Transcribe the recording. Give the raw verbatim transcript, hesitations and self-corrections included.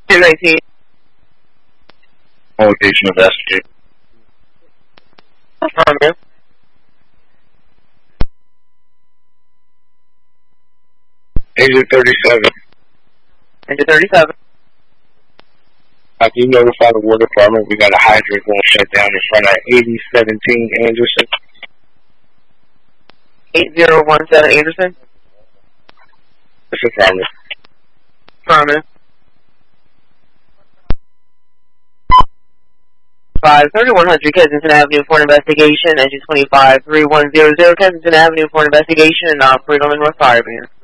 two nineteen. Location investigate. Affirmative. Agent thirty-seven. Agent thirty-seven. I do notify the War Department we got a hydrant going to shut down in front of eighty seventeen Anderson. eight zero one seven Anderson. It's affirmative. Affirmative. five thirty-one hundred Kensington Avenue for an investigation. Engine twenty-five three one zero zero Kensington Avenue for an investigation and operate on the North Fire Band.